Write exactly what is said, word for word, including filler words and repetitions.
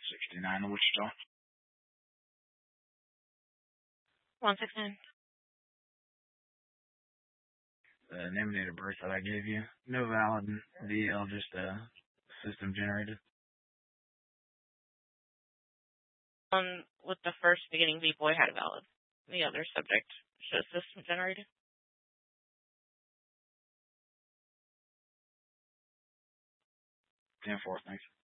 sixty-nine in Wichita. one six nine. The name and date of birth that I gave you. No valid D L, just uh, system generated. Um, with the first beginning V boy had a valid. The other subject shows system generated. ten four, thanks.